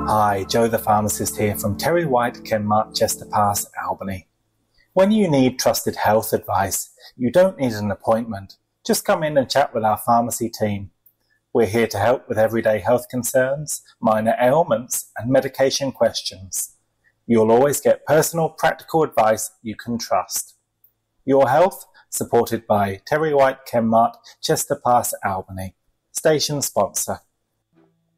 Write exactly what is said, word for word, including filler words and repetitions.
Hi, Joe the pharmacist here from Terry White, Kenmart, Chester Pass, Albany. When you need trusted health advice, you don't need an appointment. Just come in and chat with our pharmacy team. We're here to help with everyday health concerns, minor ailments, and medication questions. You'll always get personal, practical advice you can trust. Your Health, supported by Terry White, Kenmart, Chester Pass, Albany. Station sponsor.